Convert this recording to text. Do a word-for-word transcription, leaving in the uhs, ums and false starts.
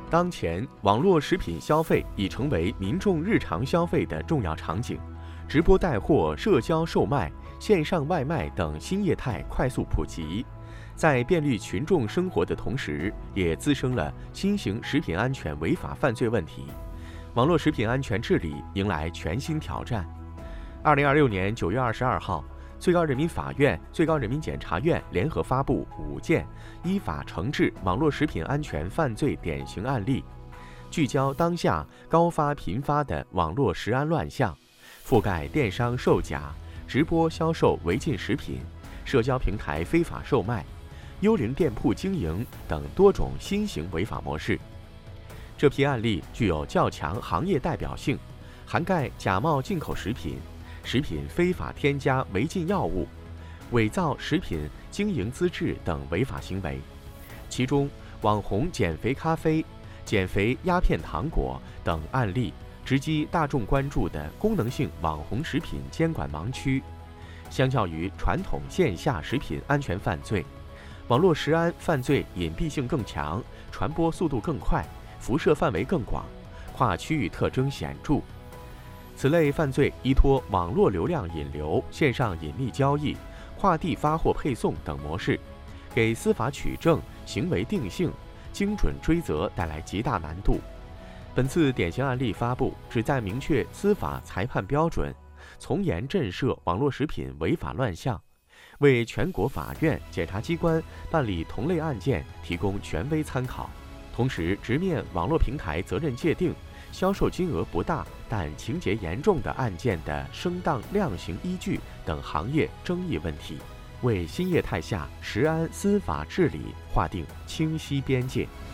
当前，网络食品消费已成为民众日常消费的重要场景，直播带货、社交售卖、线上外卖等新业态快速普及，在便利群众生活的同时，也滋生了新型食品安全违法犯罪问题，网络食品安全治理迎来全新挑战。二零二六年九月二十二号，最高人民法院、最高人民检察院联合发布五件依法惩治网络食品安全犯罪典型案例，聚焦当下高发频发的网络食安乱象，覆盖电商售假、直播销售违禁食品、社交平台非法售卖、幽灵店铺经营等多种新型违法模式。这批案例具有较强行业代表性，涵盖假冒进口食品、食品非法添加违禁药物、伪造食品经营资质等违法行为。其中，网红减肥咖啡、减肥鸦片糖果等案例直击大众关注的功能性网红食品监管盲区。相较于传统线下食品安全犯罪，网络食安犯罪隐蔽性更强，传播速度更快，辐射范围更广，跨区域特征显著。此类犯罪依托网络流量引流、线上隐匿交易、跨地发货配送等模式，给司法取证、行为定性、精准追责带来极大难度。本次典型案例发布，旨在明确司法裁判标准，从严震慑网络食品违法乱象，为全国法院、检察机关办理同类案件提供权威参考，同时直面网络平台责任界定、销售金额不大但情节严重的案件的升档量刑依据等行业争议问题，为新业态下食安司法治理划定清晰边界。